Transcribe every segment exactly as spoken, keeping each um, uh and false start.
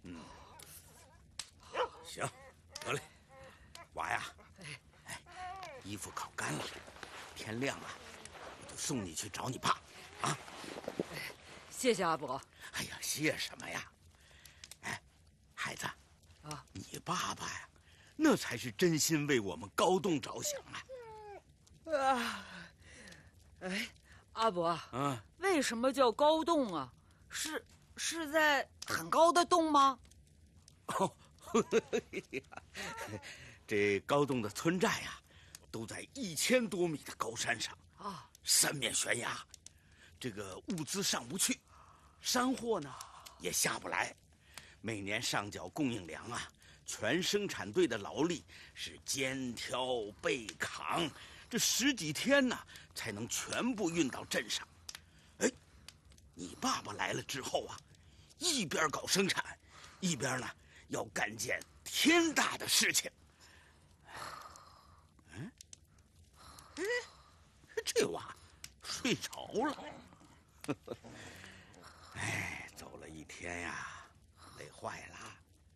嗯，行，得嘞，娃呀，哎，衣服烤干了，天亮了，我就送你去找你爸，啊。 谢谢阿伯。 哎呀，谢什么呀？哎，孩子，啊，你爸爸呀，那才是真心为我们高栋着想啊。 啊，哎，阿伯， 嗯， 为什么叫高洞啊？是是在很高的洞吗？ 哦，这高洞的村寨呀，都在一千多米的高山上啊，三面悬崖，这个物资上不去，山货呢也下不来，每年上缴供应粮啊，全生产队的劳力是肩挑背扛，这十几天呢才能全部运到镇上。哎，你爸爸来了之后啊，一边搞生产，一边呢要干件天大的事情。嗯，哎，这娃睡着了。哎，走了一天呀，累坏了。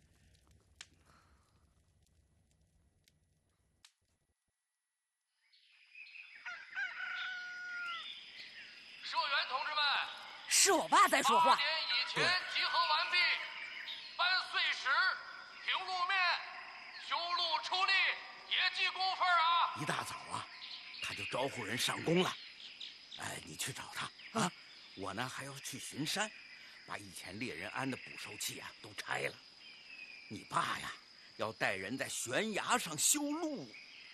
社员同志们， 是我爸在说话。 八点以前集合完毕，搬碎石、平路面、修路出力，也记工分啊！ 一大早啊，他就招呼人上工了。哎，你去找他啊！我呢还要去巡山，把以前猎人安的捕兽器啊都拆了。你爸呀，要带人在悬崖上修路。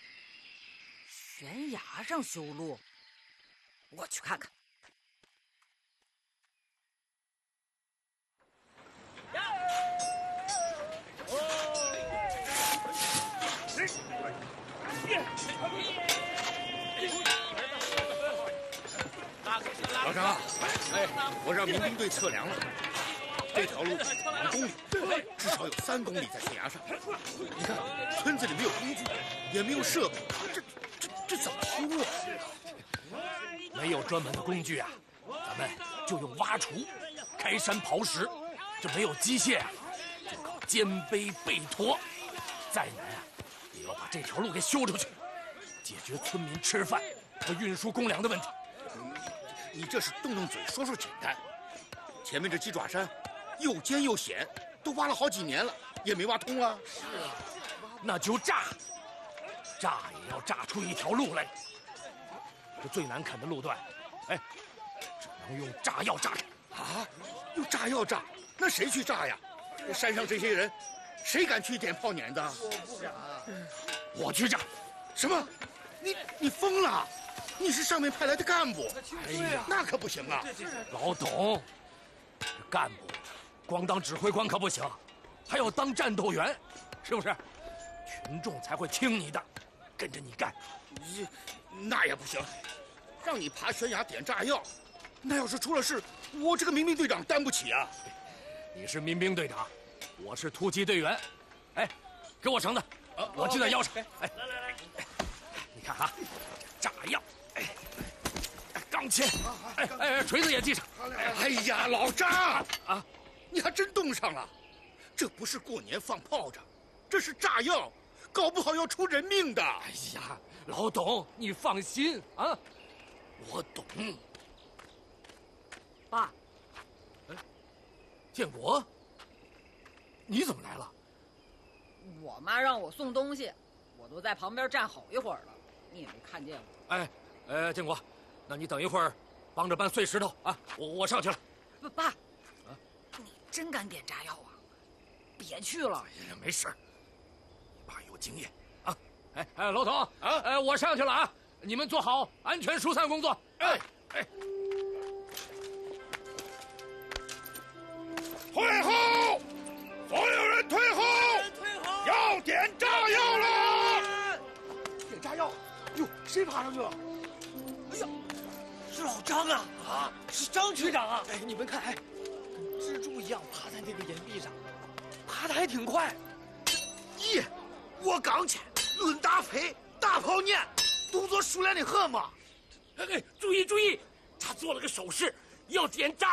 悬崖上修路，我去看看。 老张，哎，我让民兵队测量了，这条路两公里，至少有三公里在悬崖上。你看，村子里没有工具，也没有设备，这这这怎么修啊？ 没有专门的工具啊，咱们就用挖锄、开山刨石。这没有机械啊，就靠肩背背驮。再难啊，也要把这条路给修出去，解决村民吃饭和运输公粮的问题。 你这是动动嘴说说简单，前面这鸡爪山又尖又险，都挖了好几年了，也没挖通啊。 是啊，那就炸，炸也要炸出一条路来。这最难啃的路段，哎，只能用炸药炸开。 啊，用炸药炸？那谁去炸呀？山上这些人，谁敢去点炮碾子？ 我不敢，我去炸。 什么？你你疯了？你是上面派来的干部， 哎呀， 那可不行啊！ 老董，这干部光当指挥官可不行，还要当战斗员，是不是？群众才会听你的，跟着你干。 你那也不行，让你爬悬崖点炸药，那要是出了事，我这个民兵队长担不起啊！ 你是民兵队长，我是突击队员。哎，给我绳子，我系在腰上。哎，来来来，你看啊，炸药。钢钎，哎哎，锤子也系上。 哎呀，老张啊，你还真冻上了。这不是过年放炮仗，这是炸药，搞不好要出人命的。 哎呀，老董，你放心啊，我懂。 爸， 哎，建国，你怎么来了？ 我妈让我送东西，我都在旁边站好一会儿了，你也没看见我。 哎，呃，建国。那你等一会儿，帮着搬碎石头啊！我我上去了。 不，爸，啊，你真敢点炸药啊？别去了。 哎呀，没事，你爸有经验啊！哎哎，老董啊， 哎，我上去了啊！你们做好安全疏散工作。哎哎， 退后！所有人退后！ 退后！ 要点炸药了！ 点炸药！哟，谁爬上去了？哎呀！是老张啊！啊，是张局长啊！哎，你们看，哎，蜘蛛一样爬在那个岩壁上，爬得还挺快。 咦，我刚去，论大飞，大炮撵，动作熟练的很嘛。 哎哎，注意注意，他做了个手势，要点炸。